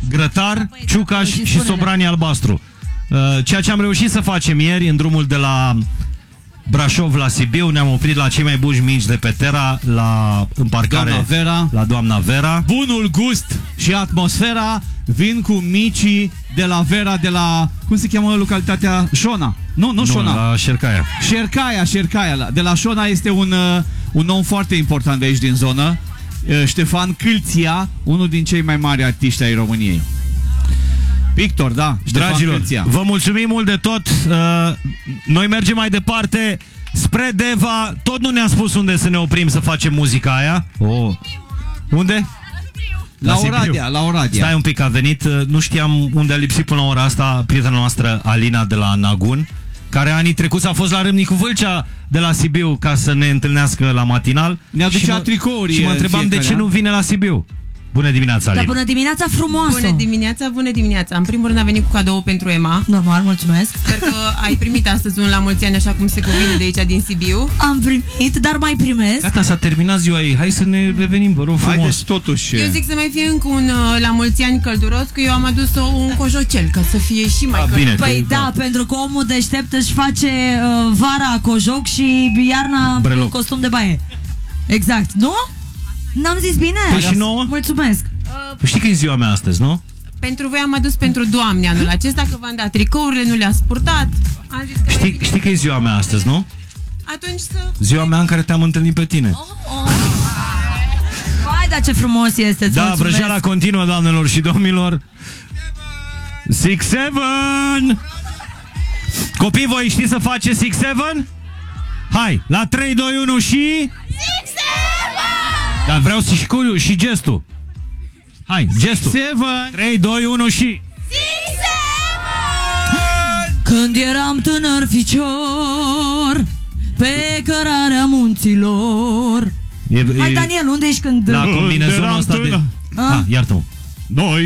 Grătar, Ciucaș și Sobrani Albastru. Ceea ce am reușit să facem ieri în drumul de la Brașov la Sibiu, ne-am oprit la cei mai buni mici de pe Terra, în parcare la Doamna Vera. Bunul gust și atmosfera vin cu micii de la Vera, de la, cum se cheamă localitatea? Șona. Nu Șona. La Șercaia. Șercaia. De la Șona este un om foarte important de aici din zonă, Ștefan Câlția, unul din cei mai mari artiști ai României. Victor, da. Dragilor, vă mulțumim mult de tot. Noi mergem mai departe spre Deva. Tot nu ne-a spus unde să ne oprim să facem muzica aia. Unde? La Oradea. Stai un pic, a venit. Nu știam unde a lipsit până la ora asta prietena noastră Alina de la Nagun, care anii trecuți a fost la Râmnicu Vâlcea de la Sibiu ca să ne întâlnească la matinal. Ne aducea tricouri. Și mă întrebam de ce nu vine la Sibiu. Bună dimineața, Alina. Da, bună dimineața frumoasă. Bună dimineața. În primul rând a venit cu cadou pentru Emma. Normal, mulțumesc. Sper că ai primit astăzi un la mulți ani așa cum se cuvine de aici din Sibiu. Am primit, dar mai primesc. Gata, s-a terminat ziua ei. Hai să ne revenim, vă rog frumos. Haideți totuși. Eu zic să mai fie încă un la mulți ani călduros, că eu am adus un cojocel ca să fie și mai călduros. Păi da, pentru că omul deștept își face vara cojoc și iarna costum de baie. Exact, nu? N-am zis bine? Păi și nouă? Mulțumesc. Știi că e ziua mea astăzi, nu? Pentru voi am adus pentru Doamne anul acesta, că v-am dat tricourile, nu le-ați purtat. Știi că e ziua mea astăzi, nu? Atunci să... Ziua mea în care te-am întâlnit pe tine. Vai, dar ce frumos este. Da, vrăjeala continuă, doamnelor și domnilor. 6-7. Copii, voi știți să faceți 6-7? Hai, la 3, 2, 1 și... 6-7! Dar vreau și gestul. Hai, gestul. 3, 2, 1 și... 6-7! Când eram tânăr ficior pe cărarea munților. Hai, Daniel, unde ești când... La combinezonul ăsta de... Iartă-mă. Noi